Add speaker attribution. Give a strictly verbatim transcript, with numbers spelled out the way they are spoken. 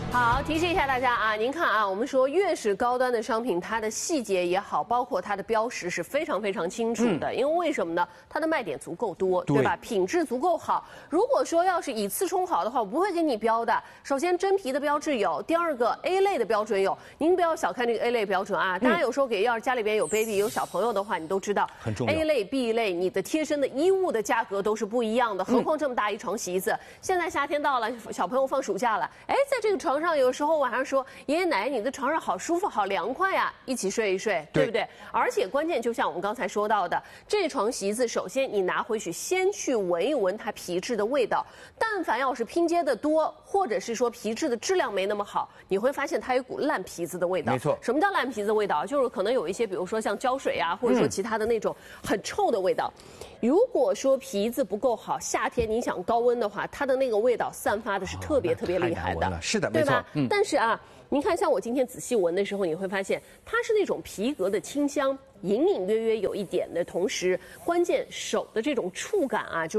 Speaker 1: 好，提示一下大家啊，您看啊，我们说越是高端的商品，它的细节也好，包括它的标识是非常非常清楚的。嗯、因为为什么呢？它的卖点足够多， 对, 对吧？品质足够好。如果说要是以次充好的话，我不会给你标的。首先，真皮的标志有；第二个 ，A 类的标准有。您不要小看这个 A 类标准啊。大家有时候给要是家里边有 baby 有小朋友的话，你都知道，
Speaker 2: 很重要。
Speaker 1: A 类、B 类，你的贴身的衣物的价格都是不一样的。何况这么大一床洗衣子，嗯、现在夏天到了，小朋友放暑假了，哎，在这个床上，有时候晚上说爷爷奶奶，你的床上好舒服，好凉快呀、啊，一起睡一睡， 对, 对不对？而且关键就像我们刚才说到的，这床席子，首先你拿回去，先去闻一闻它皮质的味道。但凡要是拼接的多，或者是说皮质的质量没那么好，你会发现它有股烂皮子的味道。
Speaker 2: 没错。
Speaker 1: 什么叫烂皮子的味道？就是可能有一些，比如说像胶水啊，或者说其他的那种很臭的味道。嗯、如果说皮子不够好，夏天你想高温的话，它的那个味道散发的是特别、哦、特别厉害的。
Speaker 2: 是的，
Speaker 1: 对吧？
Speaker 2: 没错。嗯、
Speaker 1: 但是啊。您看，像我今天仔细闻的时候，你会发现它是那种皮革的清香，隐隐约约有一点的同时，关键手的这种触感啊，就。